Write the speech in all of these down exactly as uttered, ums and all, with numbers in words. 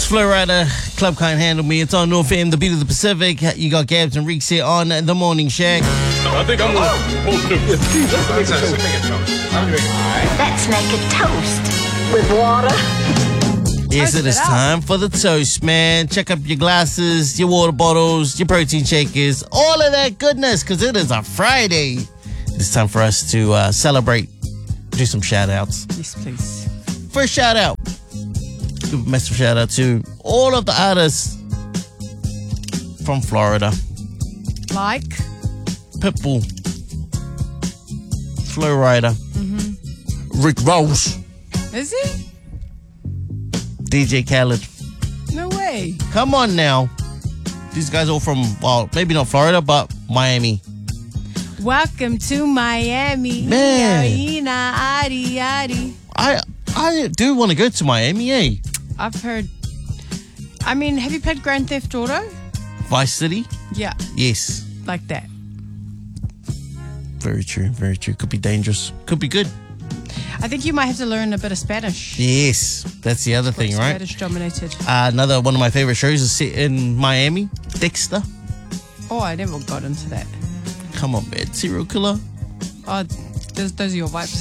Florida, Club Can't Handle Me. It's on North End, the beat of the Pacific. You got Gabs and Reeks here on The Morning Shack. I think I'm going to Let's make a toast with water. Yes, it is time for the toast, man. Check up your glasses, your water bottles, your protein shakers, all of that goodness, because it is a Friday. It's time for us to uh, celebrate, do some shout-outs. Yes, please. First shout-out. Give a massive shout-out to all of the artists from Florida. Like? Pitbull, Flo Rida, mm-hmm. Rick Ross. Is he? D J Khaled. No way. Come on now. These guys all from, well, maybe not Florida, but Miami. Welcome to Miami. Man. Adi, adi. I I do want to go to Miami, eh? I've heard. I mean, have you played Grand Theft Auto? Vice City? Yeah. Yes. Like that. Very true, very true. Could be dangerous. Could be good. I think you might have to learn a bit of Spanish. Yes. That's the other thing, right? Spanish dominated. Uh, another one of my favorite shows is set in Miami. Dexter. Oh, I never got into that. Come on, man. Serial killer. Oh, those, those are your vibes.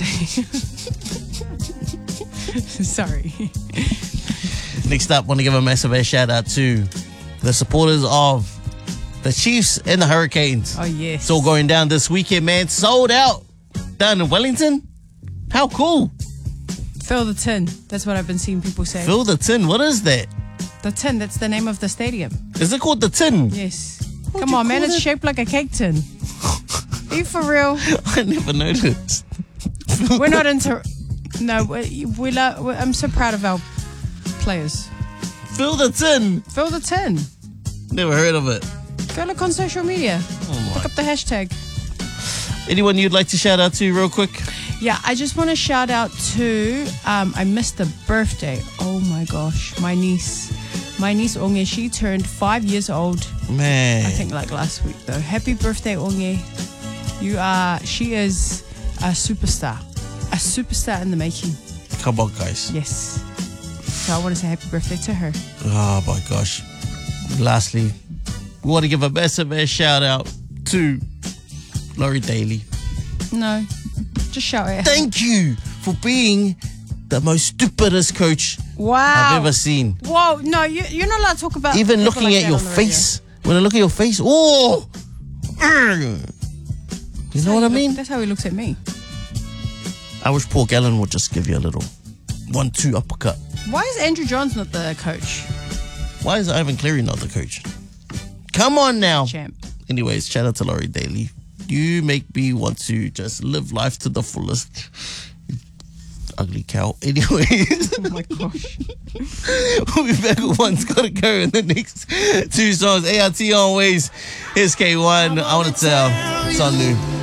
Sorry. Next up, want to give a massive ass shout out to the supporters of the Chiefs and the Hurricanes. Oh, yes. It's all going down this weekend, man. Sold out down in Wellington. How cool. Fill the tin. That's what I've been seeing people say. Fill the tin. What is that? The tin. That's the name of the stadium. Is it called the tin? Yes. What'd Come you on, man. call It's it? shaped like a cake tin. Are you for real? I never noticed. We're not into... No, we, we lo- we I'm so proud of our players. Fill the tin. Fill the tin. Never heard of it. Go look on social media. Oh Look up the hashtag. Anyone you'd like to shout out to real quick? Yeah, I just want to shout out to, um, I missed the birthday. Oh my gosh, my niece. My niece Onge, she turned five years old. Man. I think like last week though. Happy birthday, Onge. You are, she is a superstar. A superstar in the making. Come on, guys. Yes. So I want to say happy birthday to her. Oh my gosh. Lastly, we want to give a massive ass shout out to Laurie Daly. No, just shout it. Thank you for being the most stupidest coach Wow. I've ever seen. Whoa, no, you, you're not allowed to talk about Even people looking like at that your on the radio. face. When I look at your face, oh! Urgh. You know what I mean? That's how he looks at me. I wish Paul Gallen would just give you a little one two uppercut. Why is Andrew Johns not the coach? Why is Ivan Cleary not the coach? Come on now. Champ. Anyways, shout out to Laurie Daly. You make me want to just live life to the fullest. You ugly cow. Anyways. Oh my gosh. We'll be back with One's Gotta Go in the next two songs. A R T on Ways. Here's K one. I want to tell. It's on new.